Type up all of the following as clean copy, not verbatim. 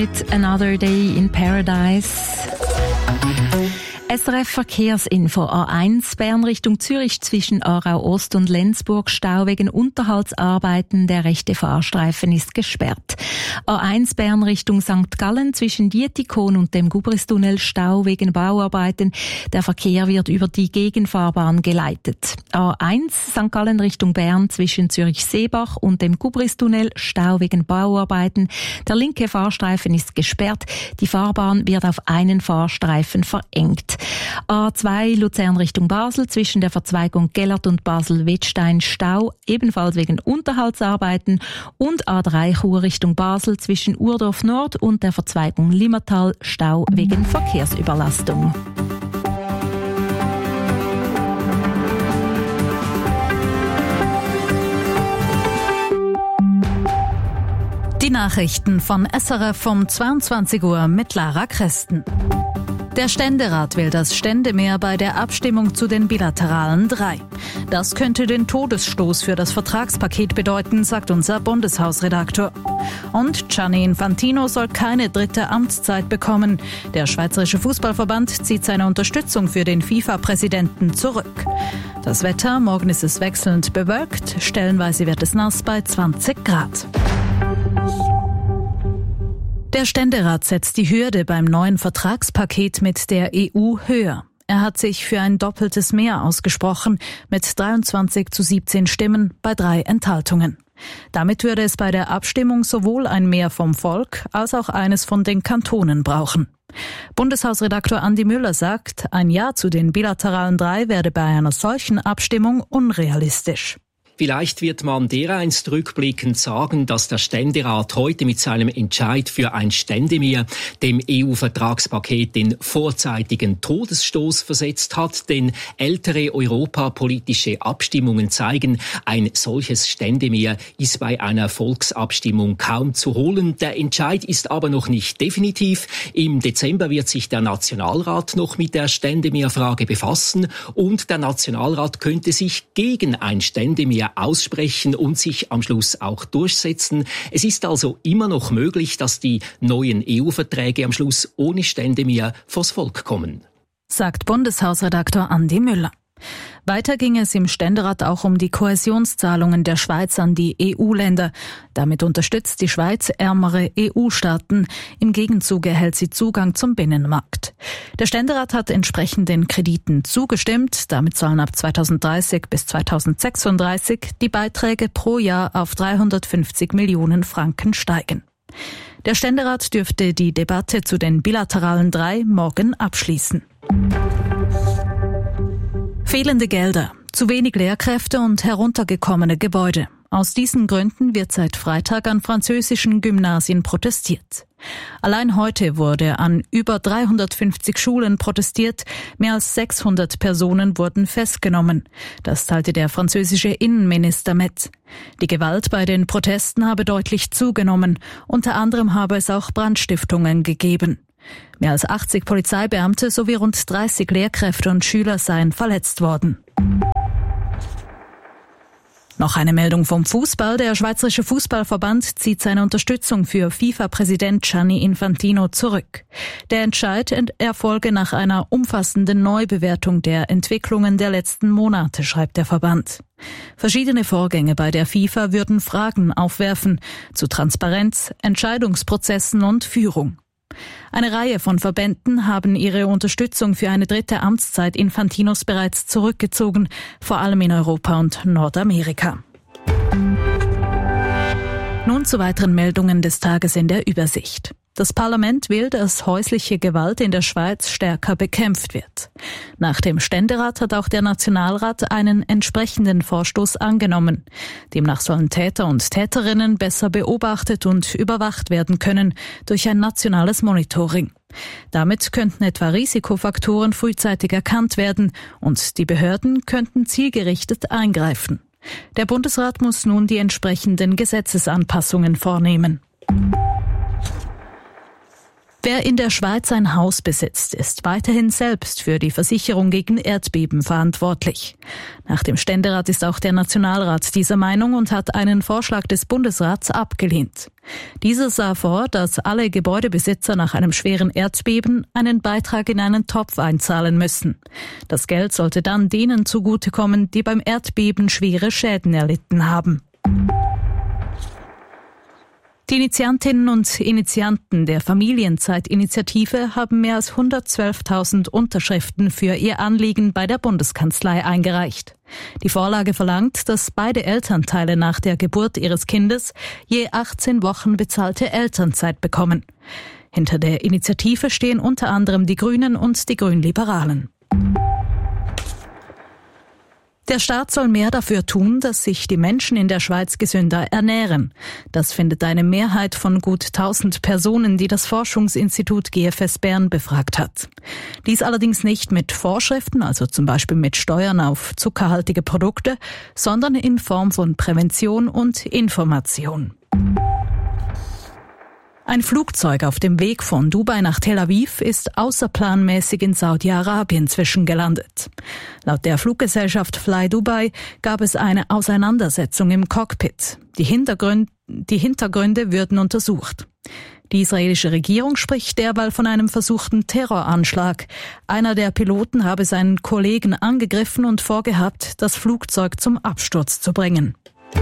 Another Day in Paradise. SRF Verkehrsinfo A1 Bern Richtung Zürich zwischen Aarau Ost und Lenzburg Stau wegen Unterhaltsarbeiten. Der rechte Fahrstreifen ist gesperrt. A1 Bern Richtung St. Gallen zwischen Dietikon und dem Gubristunnel Stau wegen Bauarbeiten. Der Verkehr wird über die Gegenfahrbahn geleitet. A1 St. Gallen Richtung Bern zwischen Zürich-Seebach und dem Gubristunnel Stau wegen Bauarbeiten. Der linke Fahrstreifen ist gesperrt. Die Fahrbahn wird auf einen Fahrstreifen verengt. A2 Luzern Richtung Basel zwischen der Verzweigung Gellert und Basel-Wettstein Stau, ebenfalls wegen Unterhaltsarbeiten, und A3 Chur Richtung Basel zwischen Urdorf Nord und der Verzweigung Limmatal Stau wegen Verkehrsüberlastung. Die Nachrichten von SRF um 22 Uhr mit Lara Kresten. Der Ständerat will das Ständemehr bei der Abstimmung zu den bilateralen 3. Das könnte den Todesstoß für das Vertragspaket bedeuten, sagt unser Bundeshausredaktor. Und Gianni Infantino soll keine dritte Amtszeit bekommen. Der Schweizerische Fußballverband zieht seine Unterstützung für den FIFA-Präsidenten zurück. Das Wetter, morgen ist es wechselnd bewölkt, stellenweise wird es nass bei 20 Grad. Der Ständerat setzt die Hürde beim neuen Vertragspaket mit der EU höher. Er hat sich für ein doppeltes Mehr ausgesprochen, mit 23:17 Stimmen bei 3 Enthaltungen. Damit würde es bei der Abstimmung sowohl ein Mehr vom Volk als auch eines von den Kantonen brauchen. Bundeshausredaktor Andi Müller sagt, ein Ja zu den bilateralen 3 werde bei einer solchen Abstimmung unrealistisch. Vielleicht wird man dereinst rückblickend sagen, dass der Ständerat heute mit seinem Entscheid für ein Ständemehr dem EU-Vertragspaket den vorzeitigen Todesstoß versetzt hat, denn ältere europapolitische Abstimmungen zeigen, ein solches Ständemehr ist bei einer Volksabstimmung kaum zu holen. Der Entscheid ist aber noch nicht definitiv. Im Dezember wird sich der Nationalrat noch mit der Ständemehrfrage befassen und der Nationalrat könnte sich gegen ein Ständemehr aussprechen und sich am Schluss auch durchsetzen. Es ist also immer noch möglich, dass die neuen EU-Verträge am Schluss ohne Ständemehr vors Volk kommen, sagt Bundeshausredaktor Andi Müller. Weiter ging es im Ständerat auch um die Kohäsionszahlungen der Schweiz an die EU-Länder. Damit unterstützt die Schweiz ärmere EU-Staaten. Im Gegenzug erhält sie Zugang zum Binnenmarkt. Der Ständerat hat entsprechenden Krediten zugestimmt. Damit sollen ab 2030 bis 2036 die Beiträge pro Jahr auf 350 Millionen Franken steigen. Der Ständerat dürfte die Debatte zu den bilateralen 3 morgen abschließen. Fehlende Gelder, zu wenig Lehrkräfte und heruntergekommene Gebäude. Aus diesen Gründen wird seit Freitag an französischen Gymnasien protestiert. Allein heute wurde an über 350 Schulen protestiert. Mehr als 600 Personen wurden festgenommen. Das teilte der französische Innenminister mit. Die Gewalt bei den Protesten habe deutlich zugenommen. Unter anderem habe es auch Brandstiftungen gegeben. Mehr als 80 Polizeibeamte sowie rund 30 Lehrkräfte und Schüler seien verletzt worden. Noch eine Meldung vom Fußball. Der Schweizerische Fußballverband zieht seine Unterstützung für FIFA-Präsident Gianni Infantino zurück. Der Entscheid erfolge nach einer umfassenden Neubewertung der Entwicklungen der letzten Monate, schreibt der Verband. Verschiedene Vorgänge bei der FIFA würden Fragen aufwerfen zu Transparenz, Entscheidungsprozessen und Führung. Eine Reihe von Verbänden haben ihre Unterstützung für eine dritte Amtszeit Infantinos bereits zurückgezogen, vor allem in Europa und Nordamerika. Nun zu weiteren Meldungen des Tages in der Übersicht. Das Parlament will, dass häusliche Gewalt in der Schweiz stärker bekämpft wird. Nach dem Ständerat hat auch der Nationalrat einen entsprechenden Vorstoß angenommen. Demnach sollen Täter und Täterinnen besser beobachtet und überwacht werden können durch ein nationales Monitoring. Damit könnten etwa Risikofaktoren frühzeitig erkannt werden und die Behörden könnten zielgerichtet eingreifen. Der Bundesrat muss nun die entsprechenden Gesetzesanpassungen vornehmen. Wer in der Schweiz ein Haus besitzt, ist weiterhin selbst für die Versicherung gegen Erdbeben verantwortlich. Nach dem Ständerat ist auch der Nationalrat dieser Meinung und hat einen Vorschlag des Bundesrats abgelehnt. Dieser sah vor, dass alle Gebäudebesitzer nach einem schweren Erdbeben einen Beitrag in einen Topf einzahlen müssen. Das Geld sollte dann denen zugutekommen, die beim Erdbeben schwere Schäden erlitten haben. Die Initiantinnen und Initianten der Familienzeitinitiative haben mehr als 112.000 Unterschriften für ihr Anliegen bei der Bundeskanzlei eingereicht. Die Vorlage verlangt, dass beide Elternteile nach der Geburt ihres Kindes je 18 Wochen bezahlte Elternzeit bekommen. Hinter der Initiative stehen unter anderem die Grünen und die Grünliberalen. Der Staat soll mehr dafür tun, dass sich die Menschen in der Schweiz gesünder ernähren. Das findet eine Mehrheit von gut 1000 Personen, die das Forschungsinstitut GFS Bern befragt hat. Dies allerdings nicht mit Vorschriften, also zum Beispiel mit Steuern auf zuckerhaltige Produkte, sondern in Form von Prävention und Information. Ein Flugzeug auf dem Weg von Dubai nach Tel Aviv ist außerplanmäßig in Saudi-Arabien zwischengelandet. Laut der Fluggesellschaft Fly Dubai gab es eine Auseinandersetzung im Cockpit. Die Hintergründe würden untersucht. Die israelische Regierung spricht derweil von einem versuchten Terroranschlag. Einer der Piloten habe seinen Kollegen angegriffen und vorgehabt, das Flugzeug zum Absturz zu bringen.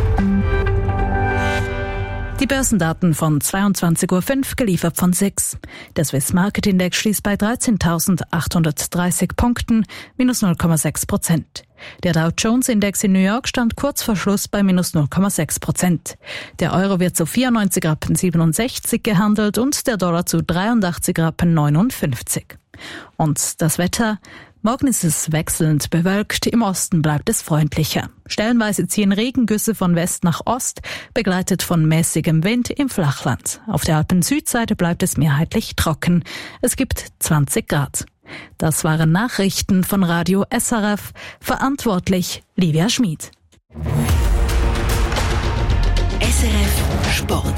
Die Börsendaten von 22.05 Uhr, geliefert von SIX. Der Swiss Market Index schließt bei 13.830 Punkten, minus 0,6%. Der Dow Jones Index in New York stand kurz vor Schluss bei minus 0,6%. Der Euro wird zu 94,67 Rappen gehandelt und der Dollar zu 83,59 Rappen. Und das Wetter? Morgen ist es wechselnd bewölkt, im Osten bleibt es freundlicher. Stellenweise ziehen Regengüsse von West nach Ost, begleitet von mäßigem Wind im Flachland. Auf der Alpen-Südseite bleibt es mehrheitlich trocken. Es gibt 20 Grad. Das waren Nachrichten von Radio SRF. Verantwortlich Livia Schmid. SRF Sport.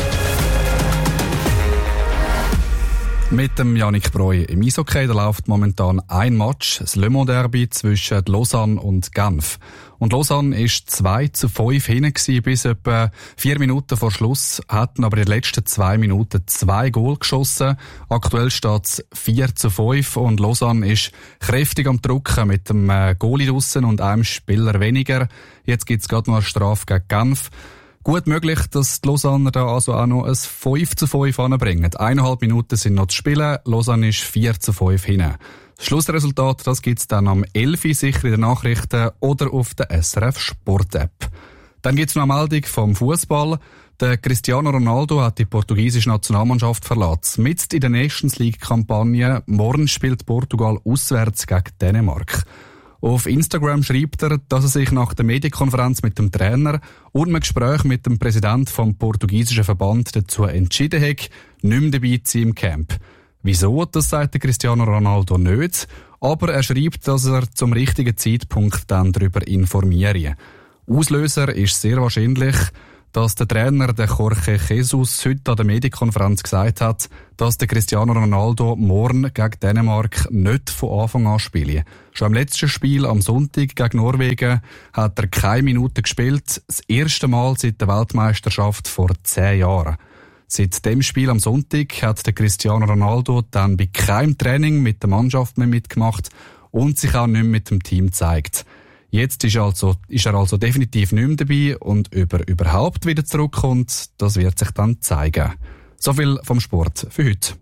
Mit dem Yannick Breu im Eishockey, da läuft momentan ein Match, das Le Mans Derby zwischen Lausanne und Genf. Und Lausanne ist 2-5 hinten bis etwa 4 Minuten vor Schluss, hatten aber in den letzten 2 Minuten 2 Goal geschossen. Aktuell steht es 4-5 und Lausanne ist kräftig am Drucken mit dem Goalie draussen und einem Spieler weniger. Jetzt gibt es gerade noch eine Strafe gegen Genf. Gut möglich, dass die Lausanner da also auch noch ein 5-5 anbringen. 1,5 Minuten sind noch zu spielen. Lausanne ist 4-5 hinten. Das Schlussresultat, das gibt's dann am 11 Uhr sicher in den Nachrichten oder auf der SRF Sport App. Dann gibt's noch eine Meldung vom Fußball. Der Cristiano Ronaldo hat die portugiesische Nationalmannschaft verlassen. Mitten in der Nations League Kampagne. Morgen spielt Portugal auswärts gegen Dänemark. Auf Instagram schreibt er, dass er sich nach der Medienkonferenz mit dem Trainer und einem Gespräch mit dem Präsidenten vom portugiesischen Verband dazu entschieden hat, nicht mehr dabei zu sein im Camp. Wieso, das sagt der Cristiano Ronaldo nicht, aber er schreibt, dass er zum richtigen Zeitpunkt dann darüber informiere. Auslöser ist sehr wahrscheinlich, dass der Trainer, der Jorge Jesus, heute an der Medienkonferenz gesagt hat, dass der Cristiano Ronaldo morgen gegen Dänemark nicht von Anfang an spiele. Schon im letzten Spiel am Sonntag gegen Norwegen hat er keine Minute gespielt, das erste Mal seit der Weltmeisterschaft vor 10 Jahren. Seit dem Spiel am Sonntag hat der Cristiano Ronaldo dann bei keinem Training mit der Mannschaft mehr mitgemacht und sich auch nicht mehr mit dem Team gezeigt. Jetzt ist er also definitiv nicht mehr dabei und ob er überhaupt wieder zurückkommt, das wird sich dann zeigen. So viel vom Sport für heute.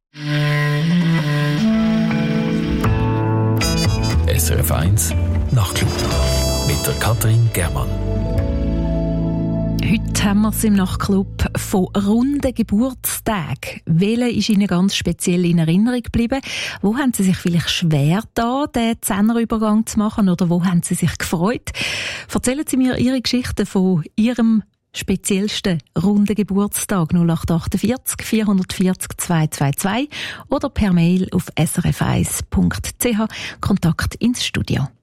SRF 1 Nachtclub mit der Katrin Germann. Heute haben wir es im Nachtclub von runden Geburtstagen. Welche ist Ihnen ganz speziell in Erinnerung geblieben? Wo haben Sie sich vielleicht schwer getan, den Zehnerübergang zu machen? Oder wo haben Sie sich gefreut? Erzählen Sie mir Ihre Geschichte von Ihrem speziellsten runden Geburtstag 0848 440 222 oder per Mail auf srf1.ch. Kontakt ins Studio.